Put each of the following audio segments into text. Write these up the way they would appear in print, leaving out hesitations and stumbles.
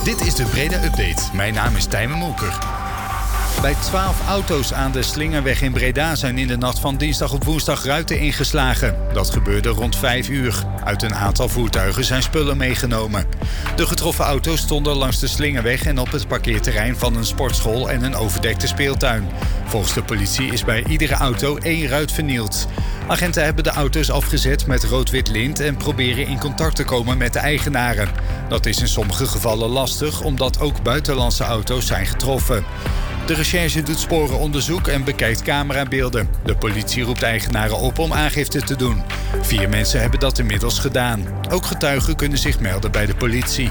Dit is de Breda Update. Mijn naam is Tijmen Molker. Bij 12 auto's aan de Slingerweg in Breda zijn in de nacht van dinsdag op woensdag ruiten ingeslagen. Dat gebeurde rond 5 uur. Uit een aantal voertuigen zijn spullen meegenomen. De getroffen auto's stonden langs de Slingerweg en op het parkeerterrein van een sportschool en een overdekte speeltuin. Volgens de politie is bij iedere auto 1 ruit vernield. Agenten hebben de auto's afgezet met rood-wit lint en proberen in contact te komen met de eigenaren. Dat is in sommige gevallen lastig, omdat ook buitenlandse auto's zijn getroffen. De recherche doet sporenonderzoek en bekijkt camerabeelden. De politie roept eigenaren op om aangifte te doen. 4 mensen hebben dat inmiddels gedaan. Ook getuigen kunnen zich melden bij de politie.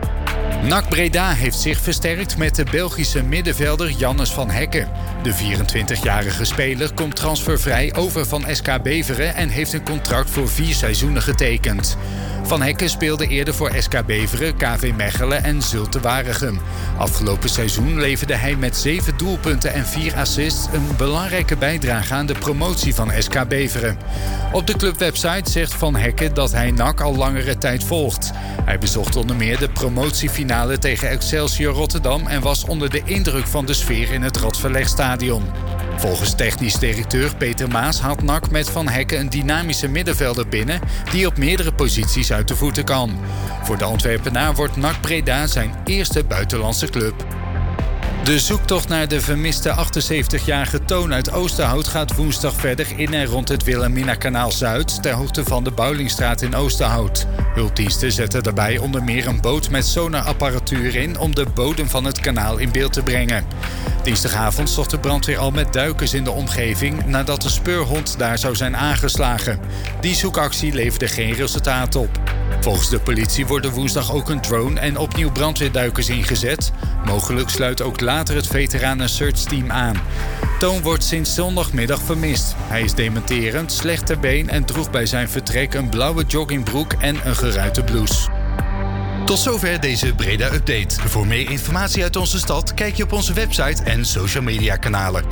NAC Breda heeft zich versterkt met de Belgische middenvelder Jannes van Hekken. De 24-jarige speler komt transfervrij over van SK Beveren en heeft een contract voor 4 seizoenen getekend. Van Hekken speelde eerder voor SK Beveren, KV Mechelen en Zulte Waregem. Afgelopen seizoen leverde hij met 7 doelpunten en 4 assists een belangrijke bijdrage aan de promotie van SK Beveren. Op de clubwebsite zegt Van Hekken dat hij NAC al langere tijd volgt. Hij bezocht onder meer de promotiefinale tegen Excelsior Rotterdam en was onder de indruk van de sfeer in het Radverlegstadion. Volgens technisch directeur Peter Maas haalt NAC met Van Hekken een dynamische middenvelder binnen die op meerdere posities uit de voeten kan. Voor de Antwerpenaar wordt NAC Breda zijn eerste buitenlandse club. De zoektocht naar de vermiste 78-jarige Toon uit Oosterhout gaat woensdag verder in en rond het Wilhelmina-kanaal Zuid ter hoogte van de Bouwlingstraat in Oosterhout. Hulpdiensten zetten daarbij onder meer een boot met sonarapparatuur in om de bodem van het kanaal in beeld te brengen. Dinsdagavond zocht de brandweer al met duikers in de omgeving nadat de speurhond daar zou zijn aangeslagen. Die zoekactie leverde geen resultaat op. Volgens de politie worden woensdag ook een drone en opnieuw brandweerduikers ingezet. Mogelijk sluit ook later het veteranen searchteam aan. Toon wordt sinds zondagmiddag vermist. Hij is dementerend, slecht ter been en droeg bij zijn vertrek een blauwe joggingbroek en een geruite blouse. Tot zover deze Breda Update. Voor meer informatie uit onze stad kijk je op onze website en social media kanalen.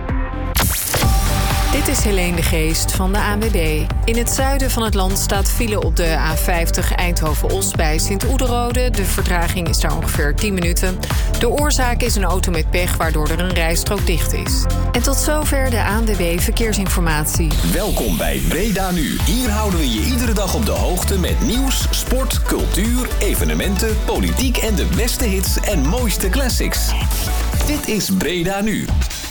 Dit is Helene de Geest van de ANWB. In het zuiden van het land staat file op de A50 Eindhoven-Os bij Sint-Oederode. De vertraging is daar ongeveer 10 minuten. De oorzaak is een auto met pech waardoor er een rijstrook dicht is. En tot zover de ANWB Verkeersinformatie. Welkom bij Breda Nu. Hier houden we je iedere dag op de hoogte met nieuws, sport, cultuur, evenementen, politiek en de beste hits en mooiste classics. Dit is Breda Nu.